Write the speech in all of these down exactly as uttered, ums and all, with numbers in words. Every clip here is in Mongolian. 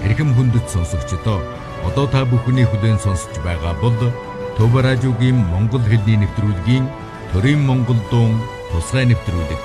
Эрхэм хүндэт сонсогчдоо одоо та бүхний хүлээн сонсож байгаа бол Төв радиогийн Монгол хэлний нэвтрүүлгийн Төрийн Монгол дуун тусгай нэвтрүүлэг.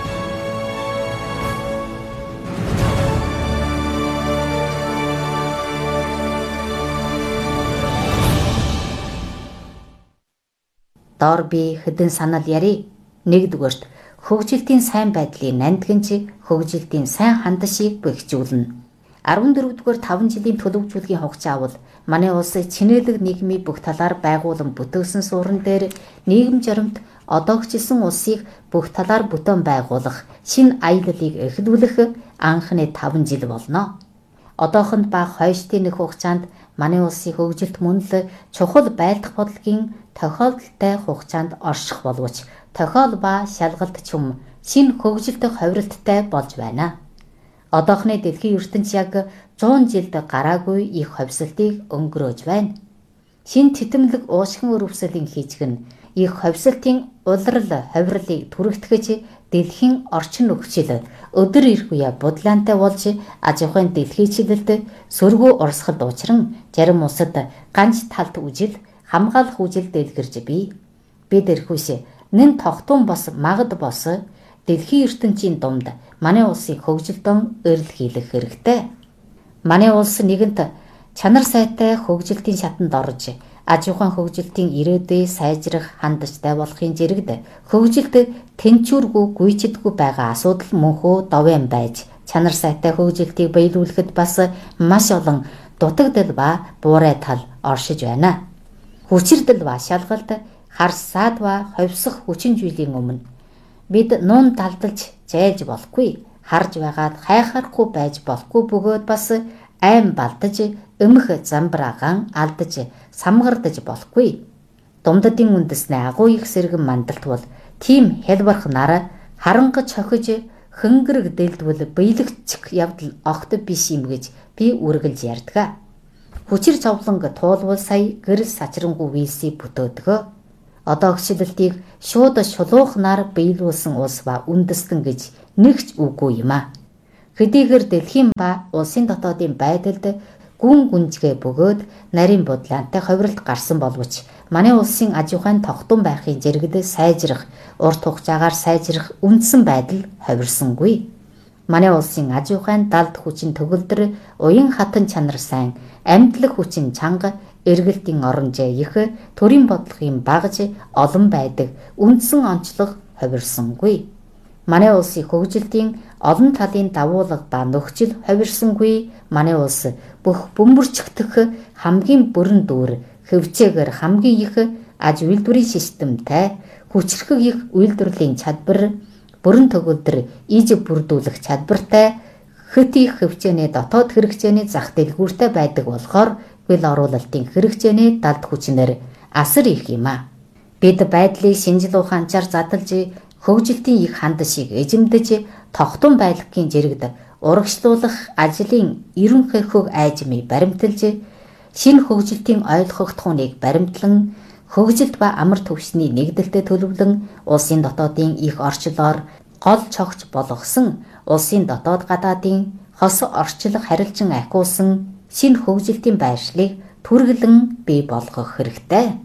Доор би хэдэн санал ярив. Нэгдүгээрт хөгжилтийн сайн байдлыг нандгинч хөгжилтийн сайн хандшийг бэхжүүлнэ. арван дөрөвдүгээр таван жилийн төлөвлөжүүлгийн хугацаа бол манай улсын чинэлэг нийгмийн бүх талаар байгуулан бүтээсэн суурин дээр нийгэм журамт одоогчилсан улсыг бүх талаар бүтээн байгуулах шинэ аяллыг эхлүүлэх анхны таван жил болно. Одоохонд ба хойштын нэг хугацаанд манай улсын хөгжилт мөн л чухал байлдах бодлогын тохиолдолтой хугацаанд орших боловч тохиол ба шалгалт чум шинэ хөгжилтөд ховрилттай болж байна. Одоохны дэлхийн ертөнц яг зуун жилд гараагүй их ховсолтыг өнгөрөөж байна. Шинэ титэмлэг уушгин өрөвсөлийн хийжгэн их ховсолтын улирал ховирлыг түрэгтгэж дэлхийн орчин нөхцөл өдөр ирэх үе бодлоонтой болж аж ахуйн дэлхийчлэлд сөргөө урсгал уучран зарим улсад ганц талт үжил хамгаалах үжил дэлгэрж бий. Бид эрхүүс нэн тогтун бос магад бос дэлхийн ертөнцийн дунд манай улсыг хөгжилтөн эрэлхийлэх хэрэгтэй. Манай улс нэгэнт чанар сайтай хөгжилтийн шатанд орж аж ахуйн хөгжилтийн ирээдүйг сайжрах хандчтай болохын зэрэгт хөгжилт тэнцвэргүй гүйцэдгүй байгаа асуудал мөнхөө довоон байж чанар сайтай хөгжилтийг биелүүлэхэд бас маш олон дутагдал ба буурай тал оршиж байна. Хүчирдэл ба шалгалт харс саад ба ховсох хүчин зүйлийн өмнө бид нуун далдалж зайлж болохгүй, харж байгаад хайхаарахгүй байж болохгүй бөгөөд бас айн балтаж өмх замбраагаан алдаж самгардаж болохгүй. Думдадын үндэснээ агуу их сэргэн мандалт бол тийм хэлбарх нараа харангаж хохиж хөнгөрөг дэлдвэл биелэгчих явдал огт биш юм гэж би үргэлж ярьдаг. Хүчир цовлонг туулвал сая гэрэл сачрангуй вилсийг бүтөөдгөө. Одоогчлалтыг шууд шулуухнаар биелүүлсэн улс ба үндэстэн гэж нэгч үгүй юм а. Хэдийгээр дэлхийн ба улсын дотоодын байдалд гүн гүнзгий бөгөөд нарийн бодлоонтой ховролт гарсан боловч манай улсын аж ахуйн тогтун байхын зэрэгт сайжрах, урт хугацаагаар сайжрах үндсэн байдал ховирсангүй. Манай улсын аж ахуйн далд хүчин төгөлдөр уян хатан чанар сайн, амьдлаг хүчин чанга, эргэлтийн оронжээ их, төрийн бодлогын багж олон байдаг үндсэн онцлог ховирсангүй. Манай улсын хөгжилтийн олон талын давуулга ба нөхцөл ховирсангүй. Манай улс бүх бөмбөрчгдөх хамгийн бүрэн дүүр, хөвцөөгөр хамгийн их аж үйлдвэрийн системтэй, хүчрхэг их үйлдвэрлэлийн чадвар, бүрэн төгөлдөр иж бүрдүүлэх чадвартай, хөт их хөвчөөний дотоод хэрэгцээний зах дэлгүүртэй байдаг болохоор гэл оруулалтын хэрэгцээний далд хүчнэр асар их юм а. Бид байдлыг шинжил ухаанчаар задлж хөгжилтийн их хандшийг эзэмдэж тогтун байлгын зэрэгт урагшлуулах ажлын ерөнхий хөг айжмыг баримталж шинэ хөгжилтийн ойлгох тухныг баримтлан хөгжилт ба амар төвшний нэгдэлтэд төлөвлөн улсын дотоодын их орчлоор гол цогц болгосон улсын дотоод гадаадын хос орчлох харилцан ахиулсан шинэ хөгжилтийн байршлыг түргэлэн бий болгох хэрэгтэй.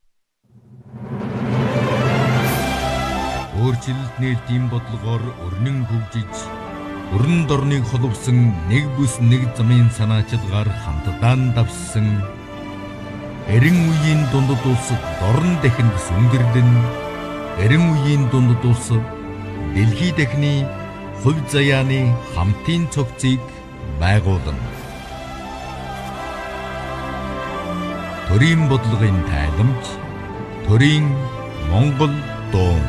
Өөрчлөлт нээлтийн бодлогоор өрнөн хөгжиж, өрн дорныг холбосон нэг бүс нэг замын санаачилгаар хамтдаа давссан эрен үеийн дундад улсад дорн дахинд сүнгэрлэн, эрен үеийн дундад улсад дэлхий дахины хувь заяаны хамтын цогцыг байгуулна. Төрийн бодлогын тайламж, Төрийн Монгол дуун.